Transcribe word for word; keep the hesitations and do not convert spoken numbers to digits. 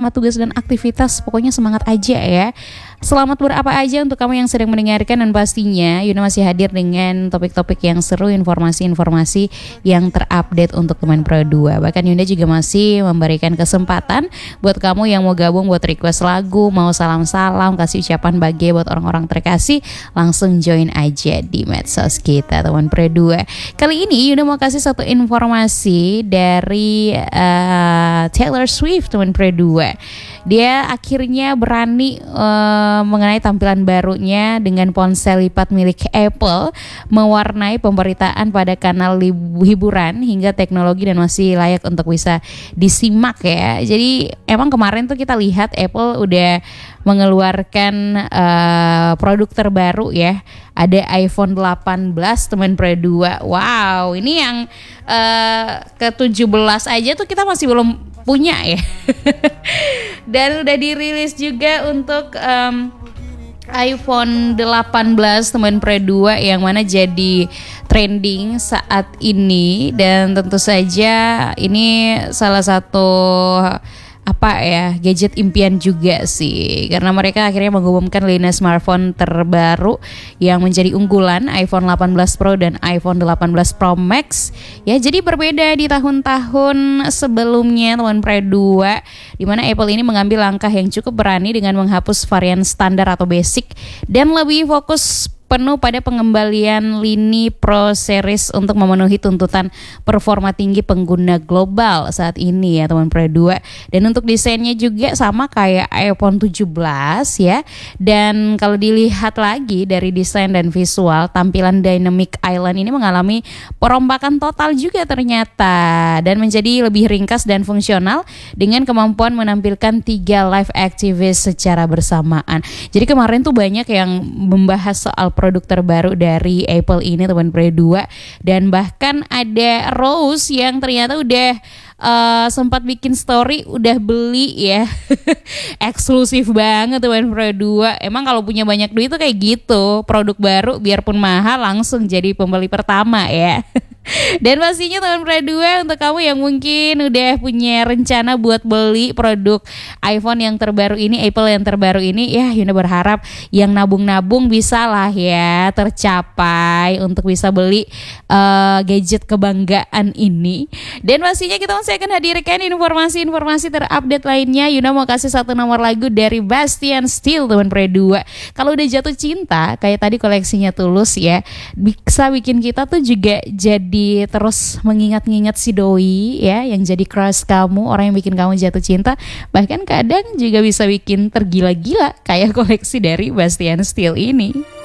semangat tugas dan aktivitas. Pokoknya semangat aja ya. Selamat berapa aja untuk kamu yang sedang mendengarkan, dan pastinya Yuna masih hadir dengan topik-topik yang seru, informasi-informasi yang terupdate untuk teman Pro dua. Bahkan Yuna juga masih memberikan kesempatan buat kamu yang mau gabung buat request lagu, mau salam-salam, kasih ucapan bahagia buat orang-orang terkasih, langsung join aja di medsos kita teman Pro dua. Kali ini Yuna mau kasih satu informasi dari uh, Taylor Swift teman Pro dua. Dia akhirnya berani uh, mengenai tampilan barunya dengan ponsel lipat milik Apple, mewarnai pemberitaan pada kanal hiburan hingga teknologi dan masih layak untuk bisa disimak ya. Jadi emang kemarin tuh kita lihat Apple udah mengeluarkan uh, produk terbaru ya. Ada iPhone delapan belas teman Pro dua. Wow, ini yang uh, ke tujuh belas aja tuh kita masih belum punya ya. Dan udah dirilis juga untuk um, iPhone delapan belas teman Pro dua yang mana jadi trending saat ini. Dan tentu saja ini salah satu apa ya, gadget impian juga sih, karena mereka akhirnya mengumumkan lini smartphone terbaru yang menjadi unggulan iPhone delapan belas Pro dan iPhone delapan belas Pro Max ya. Jadi berbeda di tahun-tahun sebelumnya teman Pro dua, di mana Apple ini mengambil langkah yang cukup berani dengan menghapus varian standar atau basic dan lebih fokus penuh pada pengembalian lini Pro Series untuk memenuhi tuntutan performa tinggi pengguna global saat ini ya teman Pro dua. Dan untuk desainnya juga sama kayak iPhone tujuh belas ya. Dan kalau dilihat lagi dari desain dan visual, tampilan Dynamic Island ini mengalami perombakan total juga ternyata, dan menjadi lebih ringkas dan fungsional dengan kemampuan menampilkan tiga live activist secara bersamaan. Jadi kemarin tuh banyak yang membahas soal produk terbaru dari Apple ini teman Pro dua, dan bahkan ada Rose yang ternyata udah uh, sempat bikin story udah beli ya. Eksklusif banget teman Pro dua. Emang kalau punya banyak duit tuh kayak gitu, produk baru biarpun mahal langsung jadi pembeli pertama ya. Dan pastinya teman Pro dua, untuk kamu yang mungkin udah punya rencana buat beli produk iPhone yang terbaru ini, Apple yang terbaru ini, ya Yuna berharap yang nabung-nabung bisa lah ya tercapai untuk bisa beli uh, gadget kebanggaan ini. Dan pastinya kita masih akan hadirkan informasi-informasi terupdate lainnya. Yuna mau kasih satu nomor lagu dari Bastian Steel teman Pro dua. Kalau udah jatuh cinta kayak tadi koleksinya Tulus ya, bisa bikin kita tuh juga jadi terus mengingat-ingat si doi ya, yang jadi crush kamu, orang yang bikin kamu jatuh cinta. Bahkan kadang juga bisa bikin tergila-gila kayak koleksi dari Bastian Steel ini.